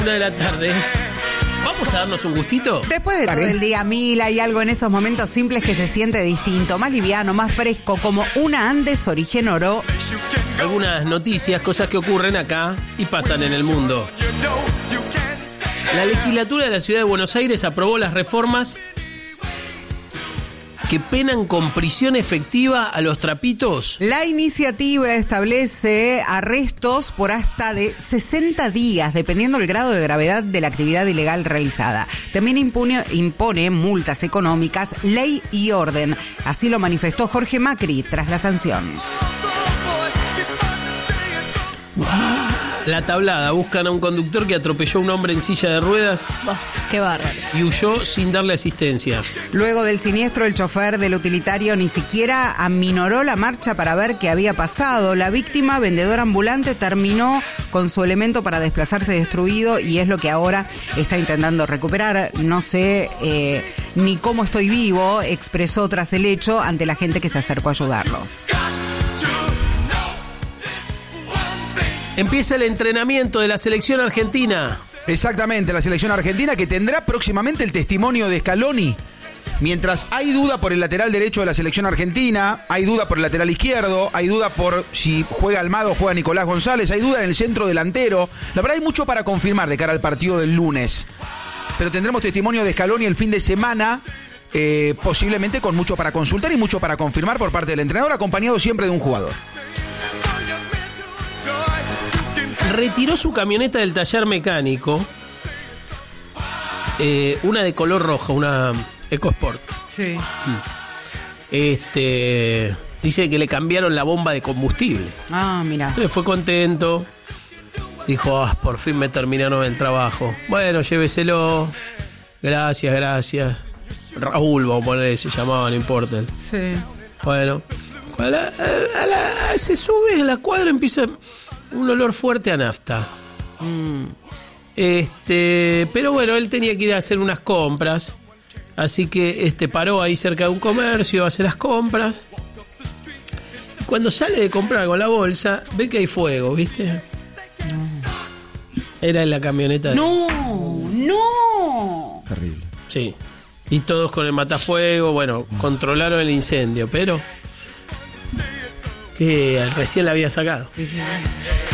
1 de la tarde. ¿Vamos a darnos un gustito? Después de todo el día mil, hay algo en esos momentos simples que se siente distinto, más liviano, más fresco, como una Andes origen oro. Algunas noticias, cosas que ocurren acá y pasan en el mundo. La legislatura de la Ciudad de Buenos Aires aprobó las reformas que penan con prisión efectiva a los trapitos. La iniciativa establece arrestos por hasta de 60 días, dependiendo del grado de gravedad de la actividad ilegal realizada. También impone multas económicas, ley y orden. Así lo manifestó Jorge Macri tras la sanción. La tablada, buscan a un conductor que atropelló a un hombre en silla de ruedas. Qué bárbaro. Y huyó sin darle asistencia. Luego del siniestro, el chofer del utilitario ni siquiera aminoró la marcha para ver qué había pasado. La víctima, vendedora ambulante, terminó con su elemento para desplazarse destruido y es lo que ahora está intentando recuperar. No sé ni cómo estoy vivo, expresó tras el hecho ante la gente que se acercó a ayudarlo. Empieza el entrenamiento de la selección argentina. Exactamente, la selección argentina que tendrá próximamente el testimonio de Scaloni. Mientras hay duda por el lateral derecho de la selección argentina, hay duda por el lateral izquierdo, hay duda por si juega Almada o juega Nicolás González, hay duda en el centro delantero. La verdad hay mucho para confirmar de cara al partido del lunes. Pero tendremos testimonio de Scaloni el fin de semana, posiblemente con mucho para consultar y mucho para confirmar por parte del entrenador, acompañado siempre de un jugador. Retiró su camioneta del taller mecánico, una de color rojo, una EcoSport. Sí. Dice que le cambiaron la bomba de combustible. Ah, mira. Entonces fue contento. Dijo, por fin me terminaron el trabajo. Bueno, lléveselo. Gracias. Raúl, vamos a ponerle, se llamaba, no importa. Sí. Bueno, se sube a la cuadra, empieza un olor fuerte a nafta. Pero bueno, él tenía que ir a hacer unas compras. Así que paró ahí cerca de un comercio a hacer las compras. Cuando sale de comprar con la bolsa, ve que hay fuego, ¿viste? Era en la camioneta. ¡No! Terrible. Sí. Y todos con el matafuego, bueno, controlaron el incendio, pero que recién la había sacado.